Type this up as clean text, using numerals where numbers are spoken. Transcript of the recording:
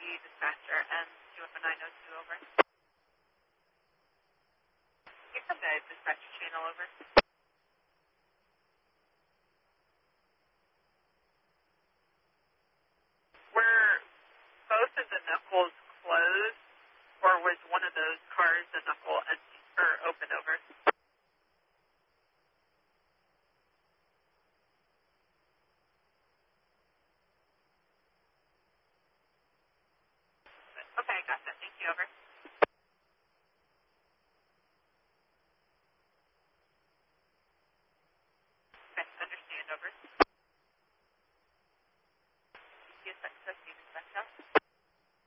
dispatcher and 20902 over. You from the dispatcher channel over. Were both of the knuckles closed, or was one of those cars the knuckle empty or open over? Okay, gotcha. Thank you, over.